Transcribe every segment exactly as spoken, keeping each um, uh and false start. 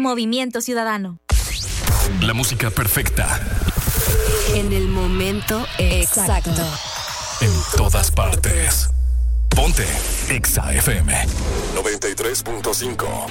Movimiento Ciudadano. La música perfecta. En el momento exacto. En todas partes. Ponte Exa F M noventa y tres punto cinco.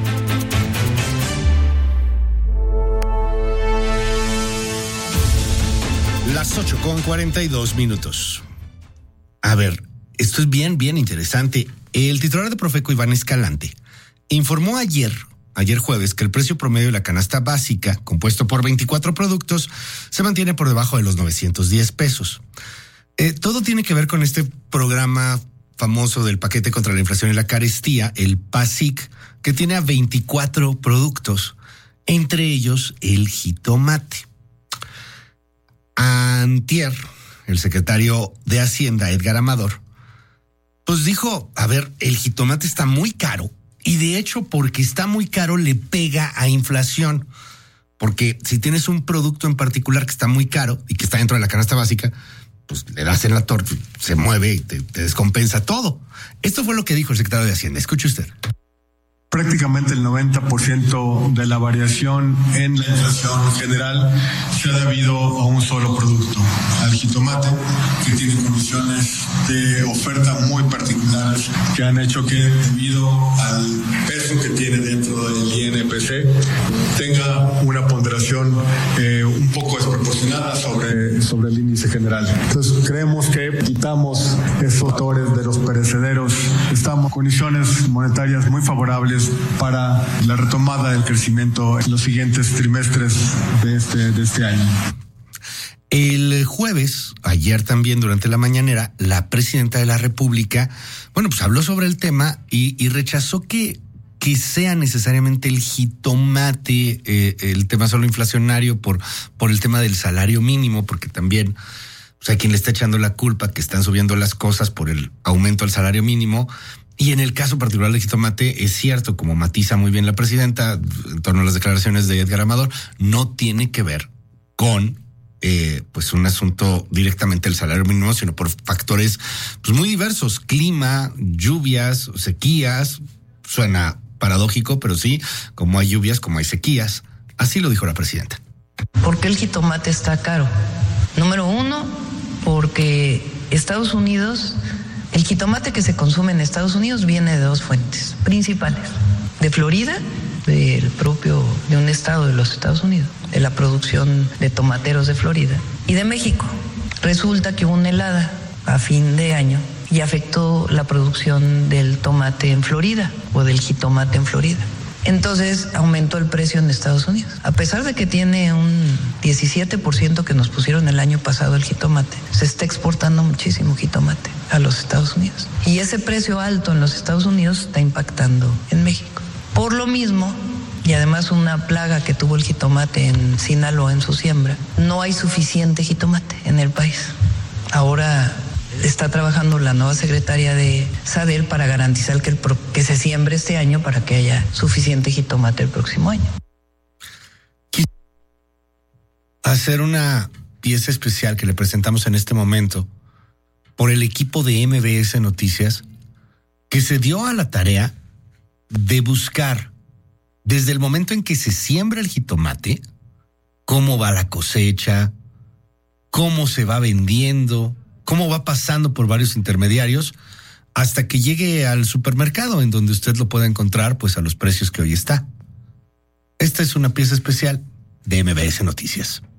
Las ocho con cuarenta y dos minutos. A ver, esto es bien, bien interesante. El titular de Profeco, Iván Escalante, informó ayer, ayer jueves, que el precio promedio de la canasta básica, compuesto por veinticuatro productos, se mantiene por debajo de los novecientos diez pesos. Eh, todo tiene que ver con este programa famoso del paquete contra la inflación y la carestía, el PASIC, que tiene a veinticuatro productos, entre ellos el jitomate. Antier, el secretario de Hacienda, Edgar Amador, pues dijo, a ver, el jitomate está muy caro, y de hecho, porque está muy caro, le pega a inflación. Porque si tienes un producto en particular que está muy caro y que está dentro de la canasta básica, pues le das en la torta, se mueve y te, te descompensa todo. Esto fue lo que dijo el secretario de Hacienda. Escuche usted. Prácticamente el noventa por ciento de la variación en la inflación general se ha debido a un solo producto, al jitomate, que tiene condiciones de oferta muy particulares que han hecho que, debido al peso que tiene dentro del I N P C, tenga una ponderación eh, un poco desproporcionada sobre, sobre el índice general. Entonces creemos que quitamos esos factores de los perecederos, estamos en condiciones monetarias muy favorables para la retomada del crecimiento en los siguientes trimestres de este, de este año. El jueves, ayer también durante la mañanera, la presidenta de la República, bueno, pues habló sobre el tema y, y rechazó que, que sea necesariamente el jitomate, eh, el tema solo inflacionario por, por el tema del salario mínimo, porque también, o sea, quien le está echando la culpa que están subiendo las cosas por el aumento del salario mínimo. Y en el caso particular del jitomate, es cierto, como matiza muy bien la presidenta, en torno a las declaraciones de Edgar Amador, no tiene que ver con eh, pues un asunto directamente del salario mínimo, sino por factores pues muy diversos, clima, lluvias, sequías. Suena paradójico, pero sí, como hay lluvias, como hay sequías. Así lo dijo la presidenta. ¿Por qué el jitomate está caro? Número uno, porque Estados Unidos... El jitomate que se consume en Estados Unidos viene de dos fuentes principales: de Florida, del propio, de un estado de los Estados Unidos, de la producción de tomateros de Florida, y de México. Resulta que hubo una helada a fin de año y afectó la producción del tomate en Florida o del jitomate en Florida. Entonces aumentó el precio en Estados Unidos. A pesar de que tiene un diecisiete por ciento que nos pusieron el año pasado el jitomate, se está exportando muchísimo jitomate a los Estados Unidos. Y ese precio alto en los Estados Unidos está impactando en México. Por lo mismo, y además una plaga que tuvo el jitomate en Sinaloa en su siembra, no hay suficiente jitomate en el país. Ahora está trabajando la nueva secretaria de SADER para garantizar que, el pro, que se siembre este año para que haya suficiente jitomate el próximo año. Hacer una pieza especial que le presentamos en este momento por el equipo de M B S Noticias, que se dio a la tarea de buscar desde el momento en que se siembra el jitomate, cómo va la cosecha, cómo se va vendiendo, cómo va pasando por varios intermediarios hasta que llegue al supermercado, en donde usted lo pueda encontrar pues a los precios que hoy está. Esta es una pieza especial de M B S Noticias.